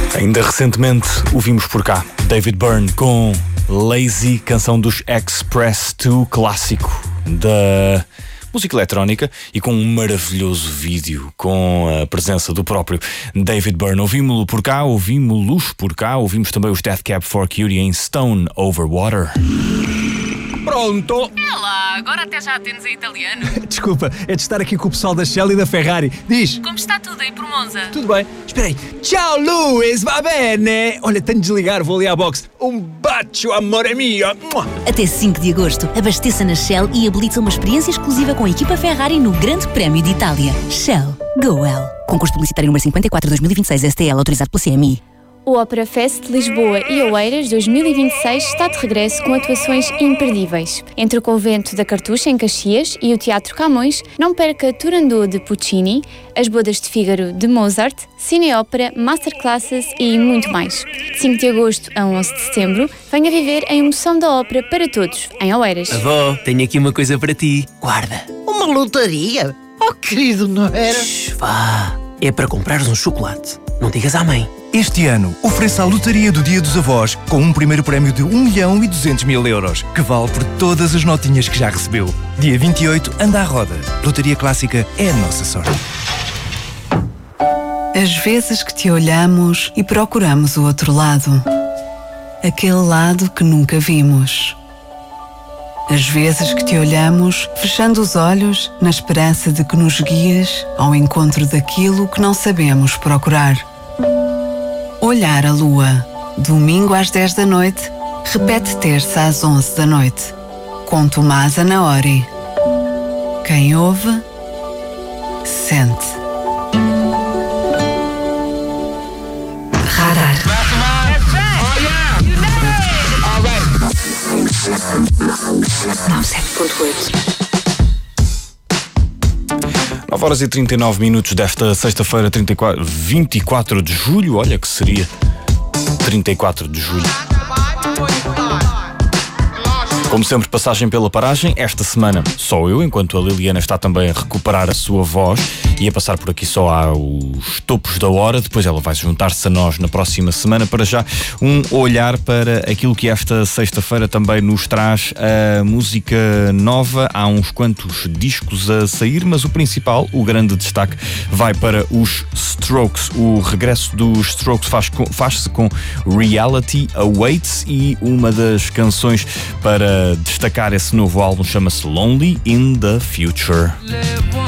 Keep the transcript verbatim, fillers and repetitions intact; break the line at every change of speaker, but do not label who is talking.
Ainda recentemente o vimos por cá, David Byrne com Lazy, canção dos Express dois, clássico da música eletrónica, e com um maravilhoso vídeo com a presença do próprio David Byrne. Ouvimos-lo por cá, ouvimos-los por cá, ouvimos também os Death Cab for Cutie em Stone Over Water.
Pronto!
É lá, agora até já atendes em italiano.
Desculpa, é de estar aqui com o pessoal da Shell e da Ferrari. Diz!
Como está tudo aí por Monza?
Tudo bem. Espera aí. Ciao, Luís, va bene? Olha, tenho de desligar, vou ali à boxe. Um bacio, amore mio.
Até cinco de agosto, abasteça na Shell e habilita uma experiência exclusiva com a equipa Ferrari no Grande Prémio de Itália. Shell. Go well. Concurso publicitário número cinquenta e quatro de dois mil e vinte e seis S T L, autorizado pela C M I.
O Ópera Fest Lisboa e Oeiras dois mil e vinte e seis está de regresso com atuações imperdíveis. Entre o Convento da Cartucha, em Caxias, e o Teatro Camões, não perca Turandot de Puccini, As Bodas de Fígaro de Mozart, Cineópera, Masterclasses e muito mais. De cinco de agosto a onze de setembro, venha viver a emoção da ópera para todos, em Oeiras.
Avó, tenho aqui uma coisa para ti. Guarda.
Uma lotaria? Oh, querido, não era?
Shhh, vá. É para comprares um chocolate. Não digas à mãe.
Este ano, ofereça a lotaria do Dia dos Avós com um primeiro prémio de um milhão e duzentos mil euros, que vale por todas as notinhas que já recebeu. Dia vinte e oito, anda à roda. Lotaria Clássica é a nossa sorte.
Às vezes que te olhamos e procuramos o outro lado. Aquele lado que nunca vimos. Às vezes que te olhamos, fechando os olhos, na esperança de que nos guies ao encontro daquilo que não sabemos procurar. Olhar a lua. Domingo às dez da noite, repete terça às onze da noite. Com Tomás Anaori. Quem ouve, sente. Radar. noventa e sete ponto oito.
nove horas e trinta e nove minutos desta sexta-feira, trinta e quatro, vinte e quatro de julho. Olha que seria trinta e quatro de julho. Como sempre, passagem pela paragem. Esta semana só eu, enquanto a Liliana está também a recuperar a sua voz e a passar por aqui só aos topos da hora. Depois ela vai juntar-se a nós na próxima semana. Para já, um olhar para aquilo que esta sexta-feira também nos traz a música nova. Há uns quantos discos a sair, mas o principal, o grande destaque, vai para os Strokes. O regresso dos Strokes faz com, faz-se com Reality Awaits, e uma das canções para destacar esse novo álbum chama-se Lonely in the Future.